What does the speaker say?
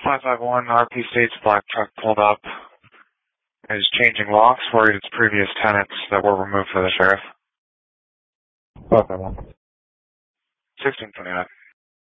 551 RP States, black truck pulled up. Is changing locks, worried its previous tenants that were removed for the sheriff. 551. 1629.